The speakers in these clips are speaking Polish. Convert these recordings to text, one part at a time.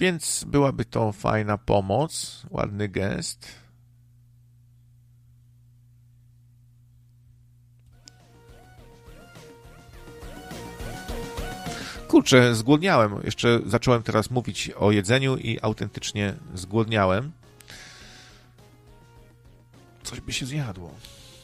Więc byłaby to fajna pomoc, ładny gest. Kurczę, zgłodniałem. Jeszcze zacząłem teraz mówić o jedzeniu i autentycznie zgłodniałem. Coś by się zjadło.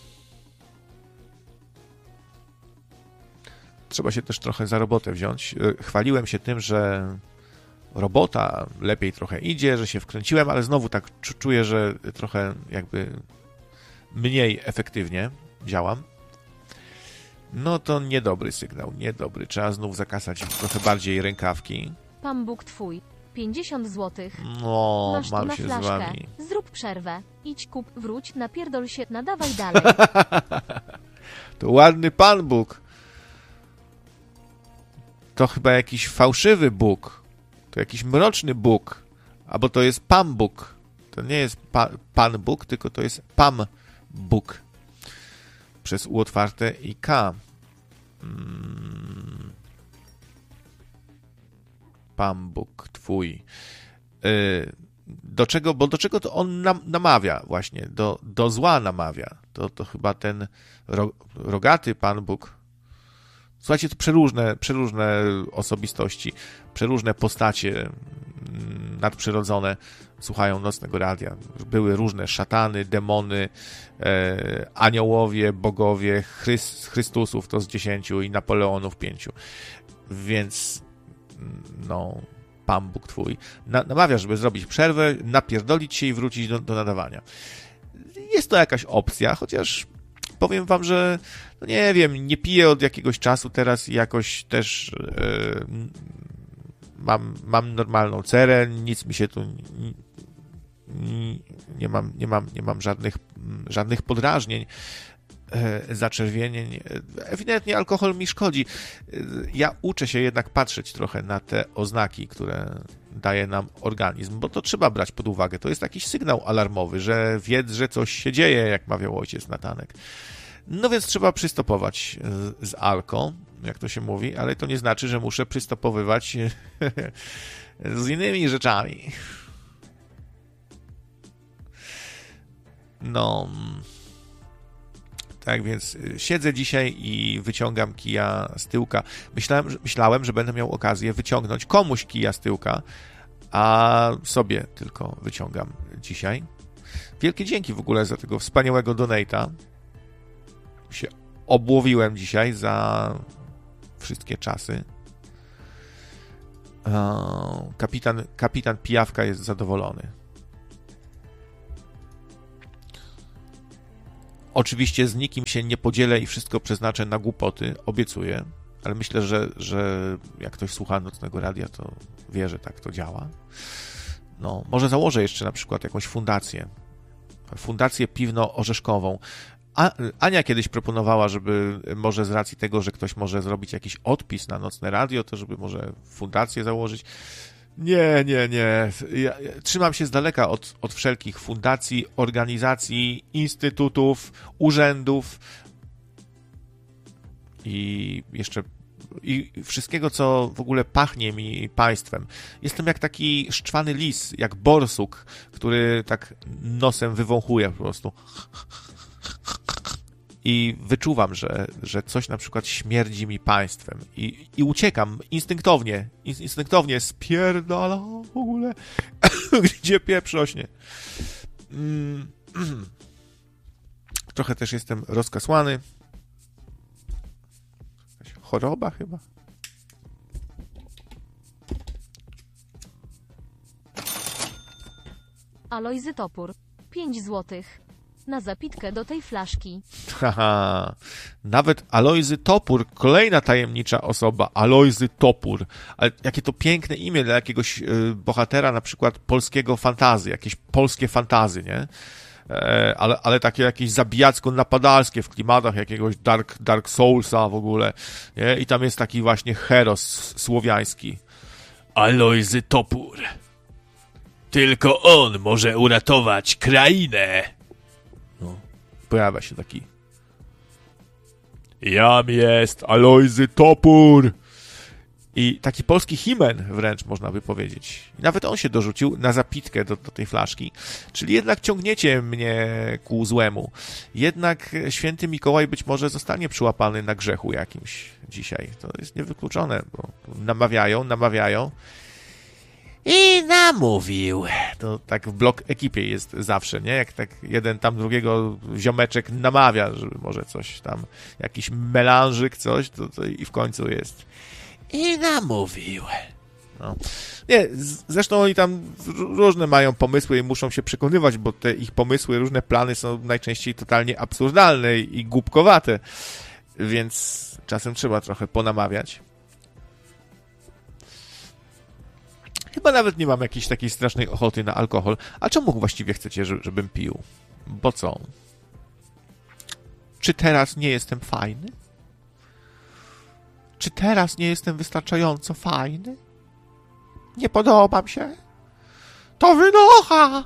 Trzeba się też trochę za robotę wziąć. Chwaliłem się tym, że robota lepiej trochę idzie, że się wkręciłem, ale znowu tak czuję, że trochę jakby mniej efektywnie działam. No to niedobry sygnał, niedobry. Trzeba znów zakasać trochę bardziej rękawki. Pan Bóg twój. 50 zł. No, Masz tu mam na się flaszkę. z wami. Zrób przerwę. Idź, kup, wróć, napierdol się, nadawaj dalej. To ładny Pan Bóg. To chyba jakiś fałszywy Bóg. To jakiś mroczny Bóg. Albo to jest Pan Bóg. To nie jest Pan Bóg, tylko to jest Pam Bóg. Przez U otwarte i K. Pan Bóg twój. Do czego to on namawia właśnie? Do zła namawia. To chyba ten rogaty Pan Bóg. Słuchajcie, to przeróżne osobistości, przeróżne postacie nadprzyrodzone słuchają Nocnego Radia. Były różne szatany, demony, aniołowie, bogowie, Chrystusów to z 10 i Napoleonów 5. Więc no, Pan Bóg twój namawia, żeby zrobić przerwę, napierdolić się i wrócić do nadawania. Jest to jakaś opcja, chociaż powiem wam, że no nie wiem, nie piję od jakiegoś czasu teraz i jakoś też mam normalną cerę, nic mi się tu nie mam żadnych podrażnień, zaczerwienień. Ewidentnie alkohol mi szkodzi. Ja uczę się jednak patrzeć trochę na te oznaki, które daje nam organizm, bo to trzeba brać pod uwagę. To jest jakiś sygnał alarmowy, że wiedz, że coś się dzieje, jak mawiał ojciec Natanek. No więc trzeba przystopować z alko, jak to się mówi, ale to nie znaczy, że muszę przystopowywać z innymi rzeczami. No, tak więc siedzę dzisiaj i wyciągam kija z tyłka. Myślałem, że będę miał okazję wyciągnąć komuś kija z tyłka, a sobie tylko wyciągam dzisiaj. Wielkie dzięki w ogóle za tego wspaniałego donate'a. Się obłowiłem dzisiaj za wszystkie czasy. Kapitan Pijawka jest zadowolony. Oczywiście z nikim się nie podzielę i wszystko przeznaczę na głupoty, obiecuję, ale myślę, że jak ktoś słucha Nocnego Radia, to wie, że tak to działa. No, może założę jeszcze na przykład jakąś fundację piwno-orzeszkową. Ania kiedyś proponowała, żeby może z racji tego, że ktoś może zrobić jakiś odpis na Nocne Radio, to żeby może fundację założyć. Nie. Ja trzymam się z daleka od wszelkich fundacji, organizacji, instytutów, urzędów i jeszcze i wszystkiego, co w ogóle pachnie mi państwem. Jestem jak taki szczwany lis, jak borsuk, który tak nosem wywąchuje po prostu. I wyczuwam, że coś na przykład śmierdzi mi państwem i uciekam instynktownie spierdalam w ogóle, gdzie pieprz rośnie. Trochę też jestem rozkasłany. Jakaś choroba chyba. Alojzy Topór. 5 złotych. Na zapitkę do tej flaszki. Haha, nawet Alojzy Topór, kolejna tajemnicza osoba, Alojzy Topór. Ale jakie to piękne imię dla jakiegoś bohatera, na przykład polskiego fantasy, jakieś polskie fantasy, nie? Ale takie jakieś zabijacko-napadalskie w klimatach jakiegoś Dark Soulsa w ogóle, nie? I tam jest taki właśnie heros słowiański. Alojzy Topór. Tylko on może uratować krainę. No, pojawia się taki. Jam jest Alojzy Topór. I taki polski Himen wręcz, można by powiedzieć. I nawet on się dorzucił na zapitkę do tej flaszki. Czyli jednak ciągniecie mnie ku złemu. Jednak święty Mikołaj być może zostanie przyłapany na grzechu jakimś dzisiaj. To jest niewykluczone, bo namawiają. I namówił. To tak w blok ekipie jest zawsze, nie? Jak tak jeden tam drugiego ziomeczek namawia, żeby może coś tam, jakiś melanżyk, coś, to i w końcu jest. I namówił. No. Nie, zresztą oni tam różne mają pomysły i muszą się przekonywać, bo te ich pomysły, różne plany są najczęściej totalnie absurdalne i głupkowate, więc czasem trzeba trochę ponamawiać. Chyba nawet nie mam jakiejś takiej strasznej ochoty na alkohol. A czemu właściwie chcecie, żebym pił? Bo co? Czy teraz nie jestem fajny? Czy teraz nie jestem wystarczająco fajny? Nie podobam się? To wynocha!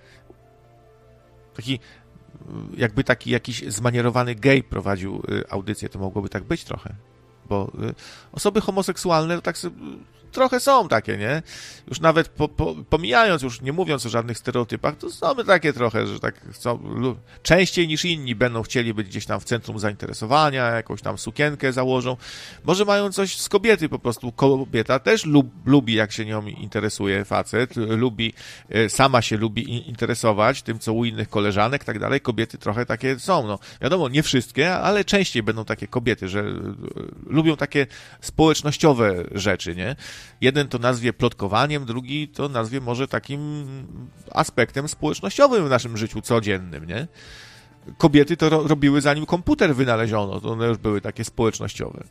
Jakby taki jakiś zmanierowany gej prowadził audycję, to mogłoby tak być trochę. Bo osoby homoseksualne to tak trochę są takie, nie? Już nawet pomijając, już nie mówiąc o żadnych stereotypach, to są takie trochę, że tak chcą, częściej niż inni będą chcieli być gdzieś tam w centrum zainteresowania, jakąś tam sukienkę założą. Może mają coś z kobiety po prostu. Kobieta też lubi, jak się nią interesuje facet, sama się lubi interesować tym, co u innych koleżanek, tak dalej. Kobiety trochę takie są, no. Wiadomo, nie wszystkie, ale częściej będą takie kobiety, że lubią takie społecznościowe rzeczy, nie? Jeden to nazwie plotkowaniem, drugi to nazwie może takim aspektem społecznościowym w naszym życiu codziennym, nie? Kobiety to robiły zanim komputer wynaleziono, to one już były takie społecznościowe.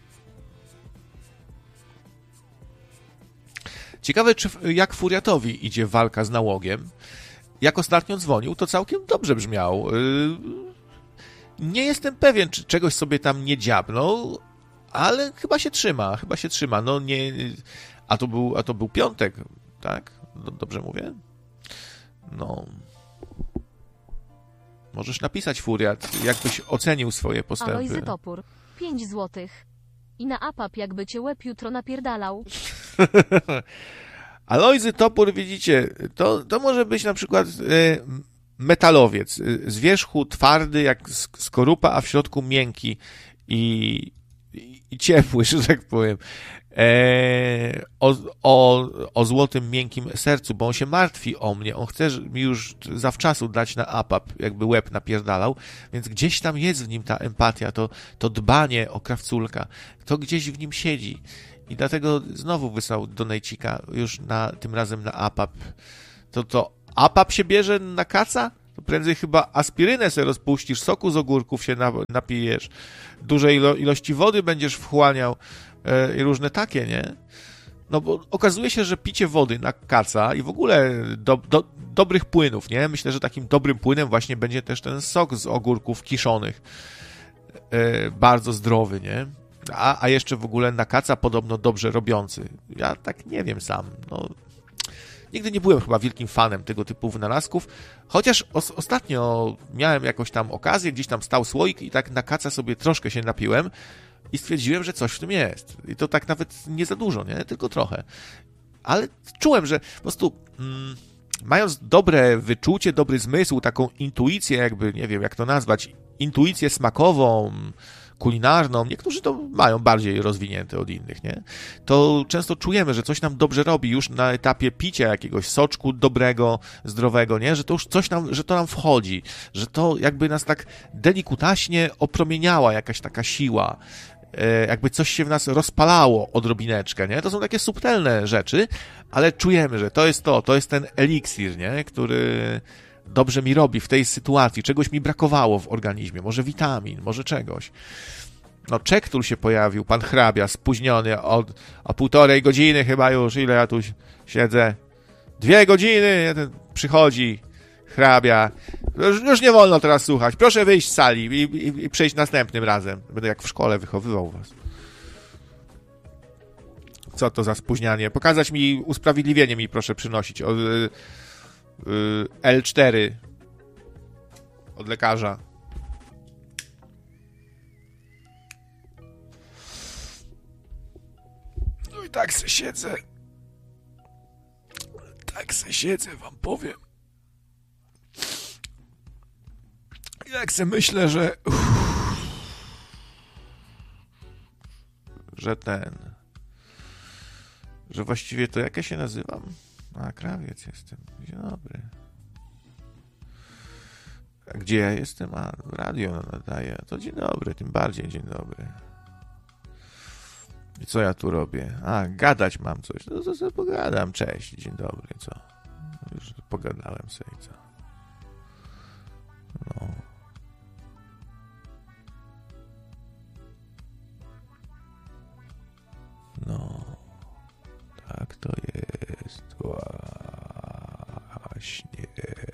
Ciekawe, jak Furiatowi idzie walka z nałogiem. Jak ostatnio dzwonił, to całkiem dobrze brzmiał. Nie jestem pewien, czy czegoś sobie tam nie dziabnął, ale chyba się trzyma. No nie... A to był piątek, tak? Dobrze mówię? No. Możesz napisać, Furiat, jakbyś ocenił swoje postępy. Alojzy Topór, 5 złotych. I na apap, jakby cię łeb jutro napierdalał. Alojzy Topór, widzicie, to może być na przykład metalowiec. Z wierzchu twardy jak skorupa, a w środku miękki i ciepły, że tak powiem. O złotym, miękkim sercu, bo on się martwi o mnie, on chce mi już zawczasu dać na apap, jakby łeb napierdalał, więc gdzieś tam jest w nim ta empatia, to dbanie o krawculka, to gdzieś w nim siedzi i dlatego znowu wysłał donejcika już tym razem na apap. To apap się bierze na kaca? To prędzej chyba aspirynę sobie rozpuścisz, soku z ogórków się napijesz, duże ilości wody będziesz wchłaniał i różne takie, nie? No bo okazuje się, że picie wody na kaca i w ogóle dobrych płynów, nie? Myślę, że takim dobrym płynem właśnie będzie też ten sok z ogórków kiszonych. Bardzo zdrowy, nie? A jeszcze w ogóle na kaca podobno dobrze robiący. Ja tak nie wiem sam, no... Nigdy nie byłem chyba wielkim fanem tego typu wynalazków, chociaż ostatnio miałem jakąś tam okazję, gdzieś tam stał słoik i tak na kaca sobie troszkę się napiłem i stwierdziłem, że coś w tym jest. I to tak nawet nie za dużo, nie? Tylko trochę. Ale czułem, że po prostu mając dobre wyczucie, dobry zmysł, taką intuicję jakby, nie wiem jak to nazwać, intuicję smakową, kulinarną, niektórzy to mają bardziej rozwinięte od innych, nie? To często czujemy, że coś nam dobrze robi już na etapie picia jakiegoś soczku dobrego, zdrowego, nie? Że to już że to nam wchodzi, że to jakby nas tak delikutaśnie opromieniała jakaś taka siła, jakby coś się w nas rozpalało odrobineczkę, nie? To są takie subtelne rzeczy, ale czujemy, że to jest ten eliksir, nie? Który dobrze mi robi w tej sytuacji, czegoś mi brakowało w organizmie, może witamin, może czegoś. No, Czektul się pojawił, pan hrabia, spóźniony o 1,5 godziny chyba już, ile ja tu siedzę? 2 godziny, przychodzi hrabia. Już nie wolno teraz słuchać, proszę wyjść z sali i przyjść następnym razem. Będę jak w szkole wychowywał was. Co to za spóźnianie? Pokazać mi, usprawiedliwienie mi proszę przynosić. L4 od lekarza. tak se siedzę, wam powiem. Jak se myślę, że właściwie to jak ja się nazywam? Krawiec jestem. Dzień dobry. A gdzie ja jestem? Radio nadaje. To dzień dobry, tym bardziej dzień dobry. I co ja tu robię? Gadać mam coś. No to sobie pogadam. Cześć, dzień dobry, co? Już pogadałem sobie, co? No. No. Tak to jest. Właśnie.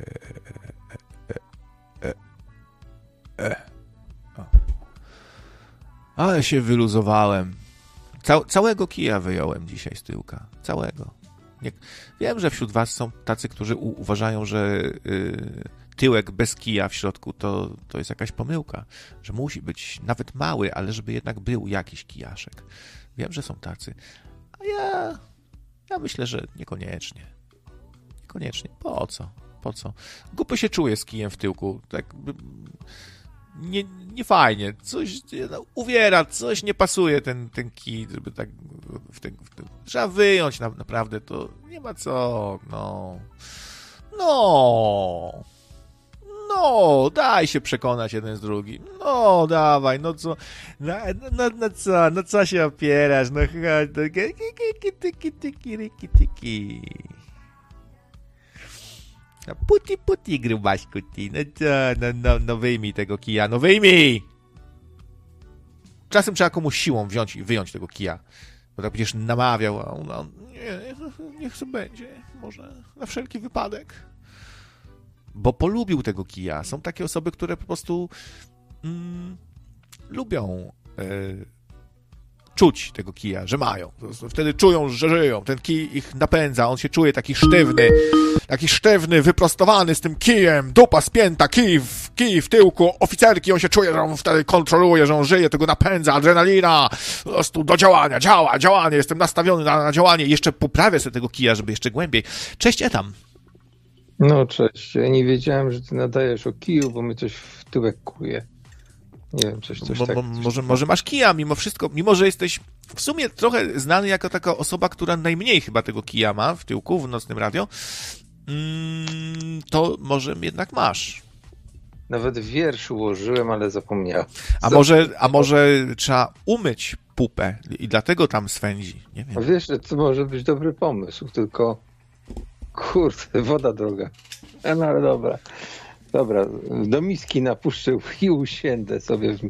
Ale się wyluzowałem. Całego kija wyjąłem dzisiaj z tyłka. Całego. Wiem, że wśród was są tacy, którzy uważają, że tyłek bez kija w środku to jest jakaś pomyłka. Że musi być nawet mały, ale żeby jednak był jakiś kijaszek. Wiem, że są tacy. A ja myślę, że niekoniecznie. Niekoniecznie. Po co? Głupio się czuję z kijem w tyłku. Tak nie fajnie. Coś uwiera, coś nie pasuje ten kij, żeby tak trzeba wyjąć naprawdę, to nie ma co. No, daj się przekonać jeden z drugim. No, dawaj, no co, no co się opierasz, no chodź, tyki. No, puti, grubaśku, ty, no wyjmij tego kija, no wyjmij! Czasem trzeba komuś siłą wziąć i wyjąć tego kija, bo tak będziesz namawiał, a on, nie, niech sobie będzie, może na wszelki wypadek. Bo polubił tego kija. Są takie osoby, które po prostu lubią czuć tego kija, że mają. Wtedy czują, że żyją. Ten kij ich napędza. On się czuje taki sztywny, wyprostowany z tym kijem. Dupa spięta, kij w tyłku, oficerki. On się czuje, że on wtedy kontroluje, że on żyje, tego napędza, adrenalina. Po prostu do działania, działanie. Jestem nastawiony na działanie. I jeszcze poprawię sobie tego kija, żeby jeszcze głębiej. Cześć, Etam. No cześć, ja nie wiedziałem, że ty nadajesz o kiju, bo mnie coś w tyłek kuje. Nie wiem, coś tak. Może masz kija mimo wszystko, mimo że jesteś w sumie trochę znany jako taka osoba, która najmniej chyba tego kija ma w tyłku, w Nocnym Radio, to może jednak masz. Nawet wiersz ułożyłem, ale zapomniałem. A może trzeba umyć pupę i dlatego tam swędzi, nie wiem. A wiesz, to może być dobry pomysł, tylko kurde, woda droga. No ale dobra, do miski napuszczę i usiędę sobie